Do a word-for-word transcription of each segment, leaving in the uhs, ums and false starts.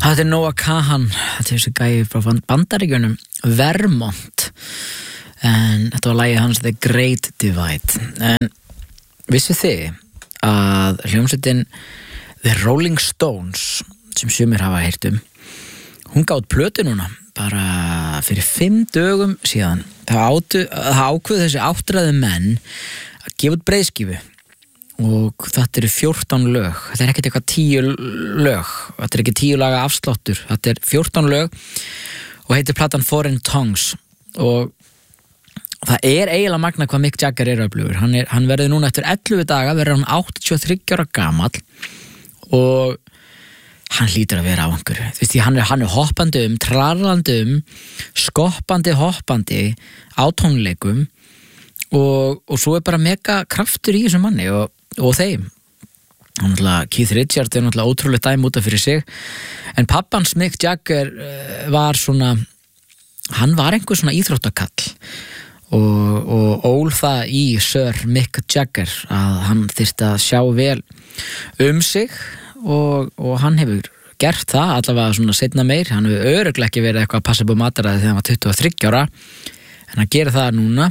Þetta er Noah Kahan, þetta er þessi gæi frá Bandaríkjunum, Vermont, en þetta var lagið hans The Great Divide. En vissu þið að hljómsveitin The Rolling Stones, sem sumir hafa heyrt um, hún gátt plötu núna, bara fyrir fimm dögum síðan. Það, áttu, það ákveðu þessi áttræðu menn að gefa út breiðskífu. Og þetta eru fjórtán lög, þetta er ekkert eitthvað tíu lög, þetta er ekki tíu laga afsláttur, þetta er fjórtán lög og heitir platan Foreign Tongues og það er eiginlega magna hvað Mick Jagger er öflugur, hann, er, hann verður núna eftir ellefu daga, verður hann áttatíu og þriggja ára gamall og hann hlýtur að vera á einhverju, þú veist því hann er, hann er hoppandi um, trarlandi um, skoppandi hoppandi á tónleikum og, og svo er bara mega kraftur í þessum manni og og þeim Keith Richards er náttúrulega ótrúlega dæmi út af fyrir sig en pappans Mick Jagger var svona hann var einhver svona íþróttakall og, og ól það í Sir Mick Jagger að hann þyrfti að sjá vel um sig og, og hann hefur gert það allavega svona seinna meir, hann hefur örugglega ekki verið eitthvað að passa upp á mataræði þegar hann var tuttugu og þriggja ára en hann gerir það núna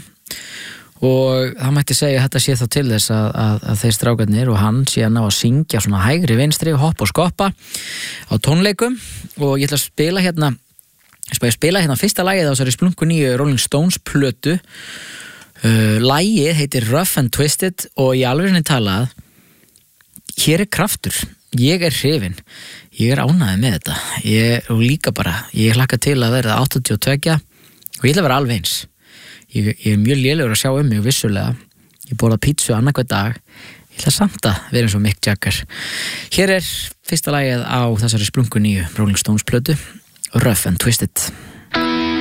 og það mætti segja að þetta sé þá til þess að, að, að þeir strákarnir og hann sé að ná að syngja svona hægri vinstri, hopp og skoppa á tónleikum og ég ætla að spila hérna ég ætla að spila hérna fyrsta lagið á þessari splunku nýju Rolling Stones plötu uh, lagið heitir Rough and Twisted og í alvegni talað hér er kraftur, ég er hrifinn ég er ánægður með þetta ég, og líka bara, ég hlakka til að verða áttatíu og tvö og ég ætla að vera alveg eins Ég, ég er mjög lélegur að sjá um mig vissulega. Ég borða pítsu annað hver dag. Ég ætla samt að vera eins og Mick Jagger. Hér er fyrsta lagið á þessari splunku nýju Rolling Stones plötu Rough and Twisted.